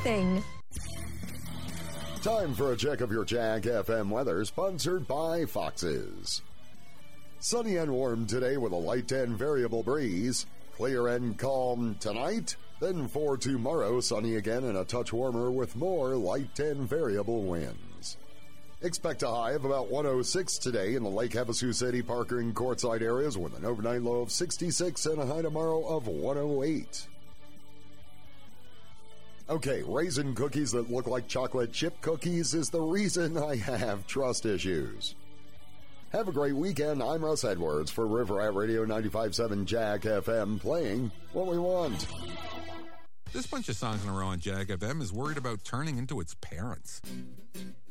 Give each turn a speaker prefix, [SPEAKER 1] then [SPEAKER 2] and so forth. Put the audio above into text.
[SPEAKER 1] thing.
[SPEAKER 2] Time for a check of your Jag FM weather, sponsored by Fox's. Sunny and warm today with a light and variable breeze. Clear and calm tonight. Then for tomorrow, sunny again and a touch warmer with more light and variable winds. Expect a high of about 106 today in the Lake Havasu City, Parker, and Quartzsite areas with an overnight low of 66 and a high tomorrow of 108. Okay, raisin cookies that look like chocolate chip cookies is the reason I have trust issues. Have a great weekend. I'm Russ Edwards for River Rat Radio 95.7 Jag FM, playing what we want.
[SPEAKER 3] This bunch of songs in a row on Jag FM is worried about turning into its parents.